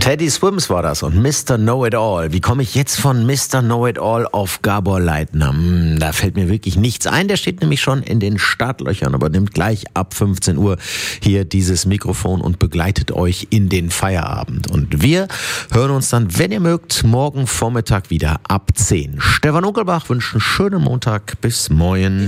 Teddy Swims war das und Mr. Know-It-All. Wie komme ich jetzt von Mr. Know-It-All auf Gabor Leitner? Da fällt mir wirklich nichts ein. Der steht nämlich schon in den Startlöchern, aber nimmt gleich ab 15 Uhr hier dieses Mikrofon und begleitet euch in den Feierabend. Und wir hören uns dann, wenn ihr mögt, morgen Vormittag wieder ab 10. Stefan Unkelbach wünscht einen schönen Montag. Bis morgen.